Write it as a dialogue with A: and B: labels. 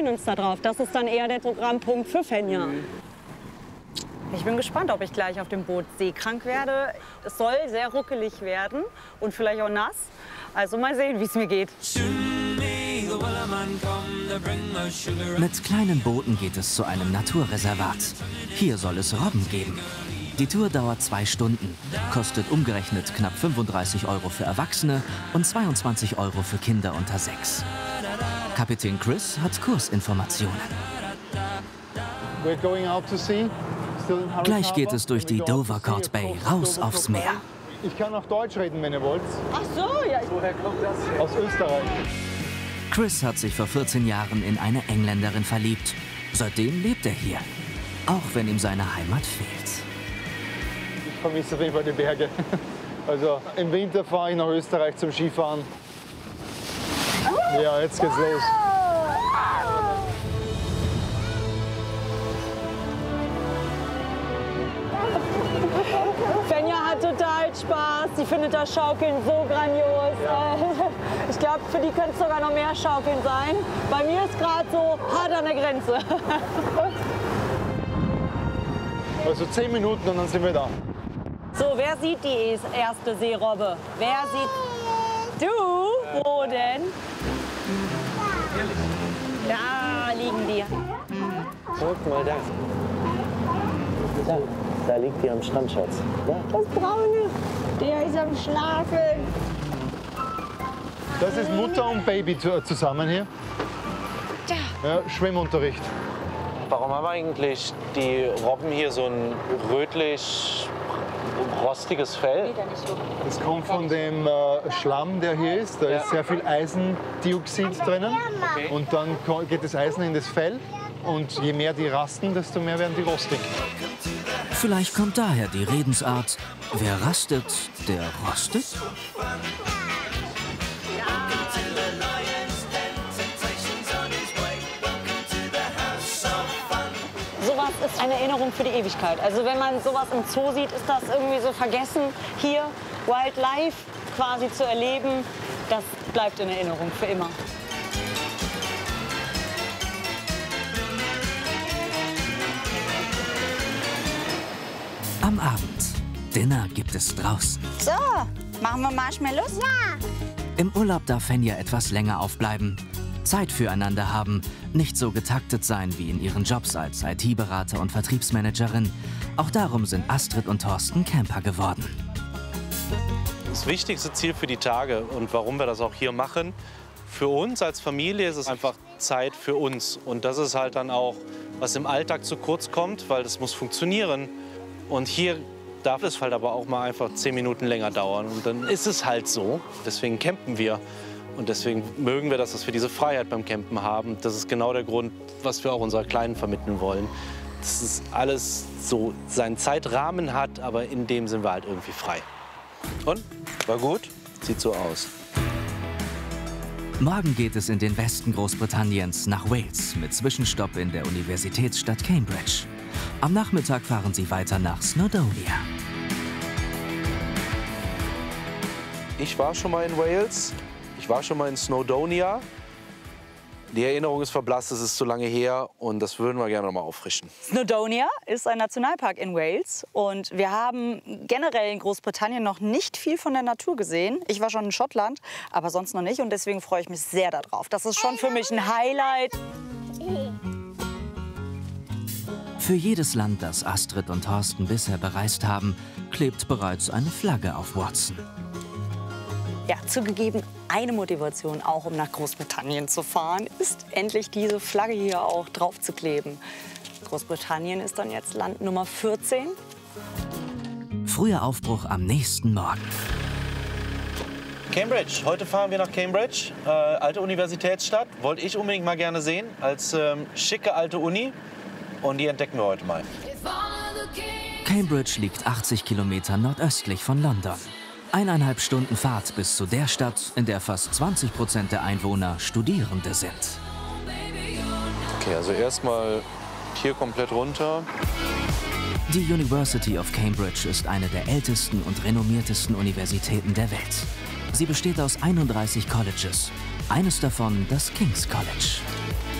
A: freuen uns darauf. Das ist dann eher der Programmpunkt für Fenja.
B: Ich bin gespannt, ob ich gleich auf dem Boot seekrank werde. Es soll sehr ruckelig werden und vielleicht auch nass. Also mal sehen, wie es mir geht.
C: Mit kleinen Booten geht es zu einem Naturreservat. Hier soll es Robben geben. Die Tour dauert 2 Stunden, kostet umgerechnet knapp 35 € für Erwachsene und 22 € für Kinder unter 6. Kapitän Chris hat Kursinformationen. Gleich geht es durch die Dovercourt Bay, raus aufs Meer.
D: Ich kann auch Deutsch reden, wenn ihr wollt.
B: Ach so, ja.
D: Woher kommt das? Aus Österreich.
C: Chris hat sich vor 14 Jahren in eine Engländerin verliebt. Seitdem lebt er hier, auch wenn ihm seine Heimat fehlt.
D: Ich vermisse auf jeden Fall die Berge. Also im Winter fahre ich nach Österreich zum Skifahren. Ja, jetzt geht's los.
B: Fenja hat total Spaß. Sie findet das Schaukeln so grandios. Ja. Ich glaube, für die könnte es sogar noch mehr Schaukeln sein. Bei mir ist gerade so hart an der Grenze.
D: Also 10 Minuten und dann sind wir da.
B: So, wer sieht die erste Seerobbe? Wer sieht... Du? Wo denn? Da liegen die.
E: Guck mal da. Da liegt die am Strand, Schatz. Ja.
A: Das Braune, der ist am Schlafen.
D: Das ist Mutter und Baby zusammen hier. Ja, Schwimmunterricht.
E: Warum haben eigentlich die Robben hier so ein rötlich rostiges Fell?
D: Das kommt von dem Schlamm, der hier ist. Da ist sehr viel Eisendioxid drinnen. Und dann geht das Eisen in das Fell. Und je mehr die rasten, desto mehr werden die rostig.
C: Vielleicht kommt daher die Redensart, wer rastet, der rostet?
B: Sowas ist eine Erinnerung für die Ewigkeit. Also wenn man sowas im Zoo sieht, ist das irgendwie so vergessen. Hier Wildlife quasi zu erleben, das bleibt in Erinnerung für immer.
C: Am Abend. Dinner gibt es draußen.
F: So, machen wir Marshmallows? Ja.
C: Im Urlaub darf Fenja etwas länger aufbleiben. Zeit füreinander haben, nicht so getaktet sein wie in ihren Jobs als IT-Berater und Vertriebsmanagerin. Auch darum sind Astrid und Thorsten Camper geworden.
E: Das wichtigste Ziel für die Tage und warum wir das auch hier machen, für uns als Familie ist es einfach Zeit für uns. Und das ist halt dann auch, was im Alltag zu kurz kommt, weil das muss funktionieren. Und hier darf es halt aber auch mal einfach 10 Minuten länger dauern. Und dann ist es halt so. Deswegen campen wir. Und deswegen mögen wir das, dass wir diese Freiheit beim Campen haben. Das ist genau der Grund, was wir auch unserer Kleinen vermitteln wollen. Dass es alles so seinen Zeitrahmen hat, aber in dem sind wir halt irgendwie frei. Und? War gut? Sieht so aus.
C: Morgen geht es in den Westen Großbritanniens nach Wales mit Zwischenstopp in der Universitätsstadt Cambridge. Am Nachmittag fahren sie weiter nach Snowdonia.
E: Ich war schon mal in Wales. Ich war schon mal in Snowdonia. Die Erinnerung ist verblasst, es ist zu lange her und das würden wir gerne noch mal auffrischen.
B: Snowdonia ist ein Nationalpark in Wales und wir haben generell in Großbritannien noch nicht viel von der Natur gesehen. Ich war schon in Schottland, aber sonst noch nicht und deswegen freue ich mich sehr darauf. Das ist schon für mich ein Highlight.
C: Für jedes Land, das Astrid und Thorsten bisher bereist haben, klebt bereits eine Flagge auf Watson.
B: Ja, zugegeben, eine Motivation, auch um nach Großbritannien zu fahren, ist endlich diese Flagge hier auch drauf zu kleben. Großbritannien ist dann jetzt Land Nummer 14.
C: Früher Aufbruch am nächsten Morgen.
E: Cambridge. Heute fahren wir nach Cambridge, alte Universitätsstadt. Wollte ich unbedingt mal gerne sehen, als schicke alte Uni. Und die entdecken wir heute mal.
C: Cambridge liegt 80 Kilometer nordöstlich von London. 1,5 Stunden Fahrt bis zu der Stadt, in der fast 20% der Einwohner Studierende sind.
E: Okay, also erstmal hier komplett runter.
C: Die University of Cambridge ist eine der ältesten und renommiertesten Universitäten der Welt. Sie besteht aus 31 Colleges, eines davon das King's College.